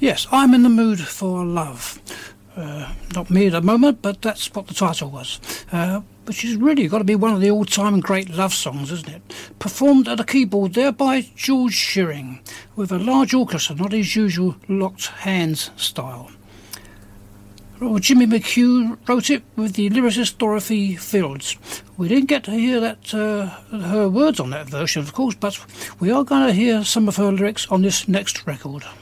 Yes, I'm in the mood for love. Not me at the moment, but that's what the title was. Which is really got to be one of the all-time great love songs, isn't it? Performed at the keyboard there by George Shearing, with a large orchestra, not his usual locked hands style. Jimmy McHugh wrote it with the lyricist Dorothy Fields. We didn't get to hear her words on that version, of course, but we are going to hear some of her lyrics on this next record.